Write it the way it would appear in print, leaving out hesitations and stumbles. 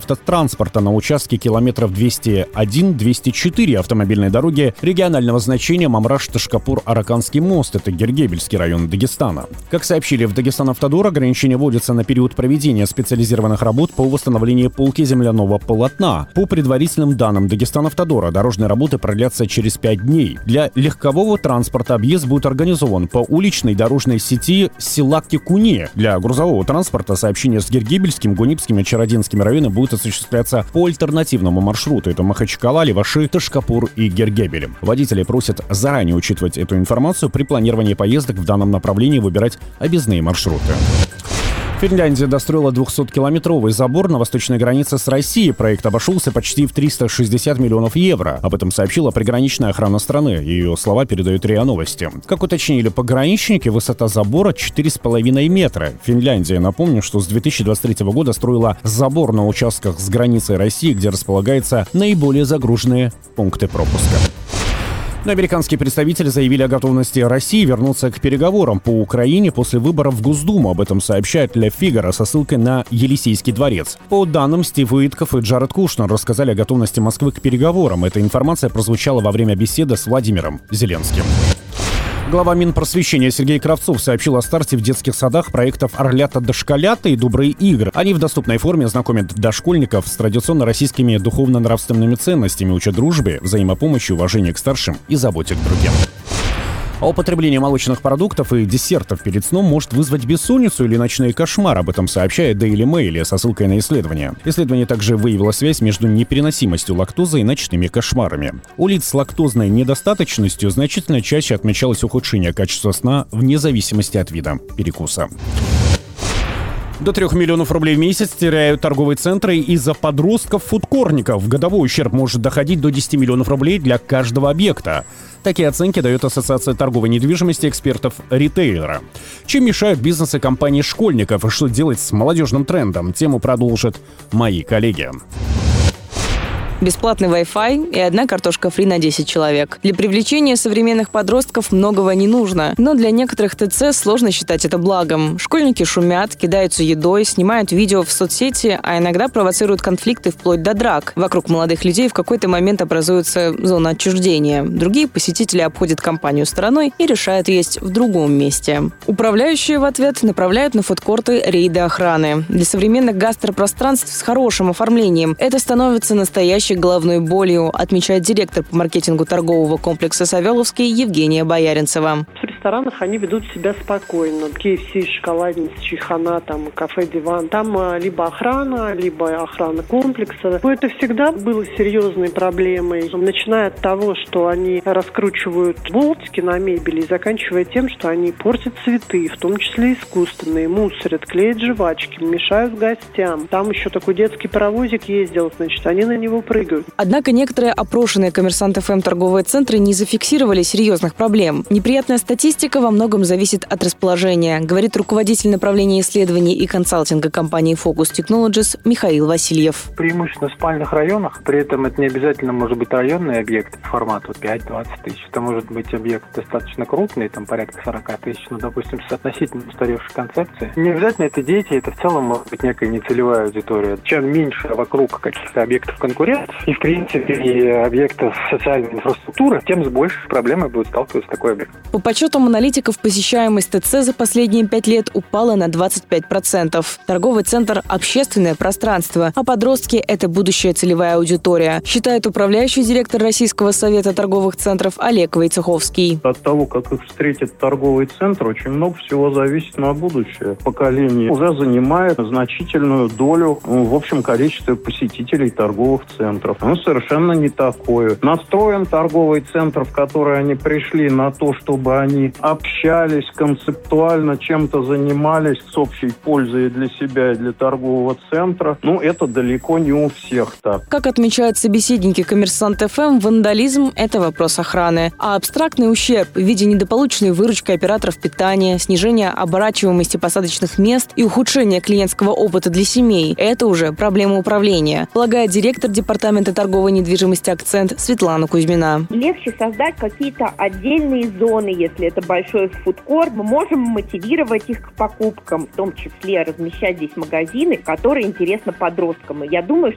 автотранспорта на участке километров 201-204 автомобильной дороги регионального значения Мамраш-Ташкапур-Араканский мост. Это Гергебельский район Дагестана. Как сообщили в Дагестан-Автодор, ограничение вводится на период проведения специализированных работ по восстановлению полки земляного полотна. По предварительным данным Дагестан-Автодора, дорожные работы продлятся через 5 дней. Для легкового транспорта объезд будет организован по уличной дорожной сети Силакти-Куне. Для грузового транспорта сообщение с Гергебельским, Гунипским и Чародинским районами будет осуществляться по альтернативному маршруту. Это Махачкала, Леваши, Ташкапур и Гергебель. Водители просят заранее учитывать эту информацию при планировании поездок в данном направлении, выбирать объездные маршруты. Финляндия достроила 200-километровый забор на восточной границе с Россией. Проект обошелся почти в 360 миллионов евро. Об этом сообщила приграничная охрана страны. Ее слова передают РИА Новости. Как уточнили пограничники, высота забора 4,5 метра. Финляндия, напомню, что с 2023 года строила забор на участках с границей России, где располагаются наиболее загруженные пункты пропуска. Но американские представители заявили о готовности России вернуться к переговорам по Украине после выборов в Госдуму. Об этом сообщает Ле Фигаро со ссылкой на Елисейский дворец. По данным, Стив Уитков и Джаред Кушнер рассказали о готовности Москвы к переговорам. Эта информация прозвучала во время беседы с Владимиром Зеленским. Глава Минпросвещения Сергей Кравцов сообщил о старте в детских садах проектов «Орлята-дошколята» и «Добрые игры». Они в доступной форме знакомят дошкольников с традиционно российскими духовно-нравственными ценностями, учат дружбе, взаимопомощи, уважению к старшим и заботе к другим. А употребление молочных продуктов и десертов перед сном может вызвать бессонницу или ночной кошмар. Об этом сообщает Daily Mail со ссылкой на исследование. Исследование также выявило связь между непереносимостью лактозы и ночными кошмарами. У лиц с лактозной недостаточностью значительно чаще отмечалось ухудшение качества сна вне зависимости от вида перекуса. До 3 миллионов рублей в месяц теряют торговые центры из-за подростков-фудкорников. Годовой ущерб может доходить до 10 миллионов рублей для каждого объекта. Такие оценки дает Ассоциация торговой недвижимости экспертов-ритейлера. Чем мешают бизнесы компании школьников и что делать с молодежным трендом? Тему продолжат мои коллеги. Бесплатный Wi-Fi и одна картошка фри на 10 человек. Для привлечения современных подростков многого не нужно, но для некоторых ТЦ сложно считать это благом. Школьники шумят, кидаются едой, снимают видео в соцсети, а иногда провоцируют конфликты вплоть до драк. Вокруг молодых людей в какой-то момент образуется зона отчуждения. Другие посетители обходят компанию стороной и решают есть в другом месте. Управляющие в ответ направляют на фудкорты рейды охраны. Для современных гастропространств с хорошим оформлением это становится настоящей головной болью, отмечает директор по маркетингу торгового комплекса «Савеловский» Евгения Бояринцева. В ресторанах они ведут себя спокойно. KFC, шоколадница, чайхана, там, кафе «Диван». Там либо охрана комплекса. Но это всегда было серьезной проблемой. Начиная от того, что они раскручивают болтики на мебели, и заканчивая тем, что они портят цветы, в том числе искусственные, мусорят, клеят жвачки, мешают гостям. Там еще такой детский паровозик ездил, значит, они на него прыгают. Однако некоторые опрошенные «Коммерсант ФМ» торговые центры не зафиксировали серьезных проблем. Неприятная статистика во многом зависит от расположения, говорит руководитель направления исследований и консалтинга компании Focus Technologies Михаил Васильев. Преимущественно в спальных районах, при этом это не обязательно может быть районный объект формата 5-20 тысяч. Это может быть объект достаточно крупный, там порядка 40 тысяч, но, допустим, с относительно устаревшей концепцией. Не обязательно это дети, это в целом может быть некая нецелевая аудитория. Чем меньше вокруг каких-то объектов конкурентов, и, в принципе, и объектов социальной инфраструктуры, тем с большей проблемой будет сталкиваться такой объект. По подсчетам аналитиков, посещаемость ТЦ за последние 5 лет упала на 25%. Торговый центр – общественное пространство, а подростки – это будущая целевая аудитория, считает управляющий директор Российского совета торговых центров Олег Войцеховский. От того, как их встретит торговый центр, очень много всего зависит на будущее. Поколение уже занимает значительную долю в общем количестве посетителей торговых центров. Он совершенно не такое. Настроен торговый центр, в который они пришли, на то, чтобы они общались концептуально, чем-то занимались с общей пользой для себя и для торгового центра. Это далеко не у всех так. Как отмечают собеседники «Коммерсант ФМ», вандализм – это вопрос охраны. А абстрактный ущерб в виде недополученной выручки операторов питания, снижения оборачиваемости посадочных мест и ухудшения клиентского опыта для семей – это уже проблема управления, полагает директор департамента торговой недвижимости «Акцент» Светлана Кузьмина. Легче создать какие-то отдельные зоны, если это большой фудкорт. Мы можем мотивировать их к покупкам, в том числе размещать здесь магазины, которые интересны подросткам. И я думаю,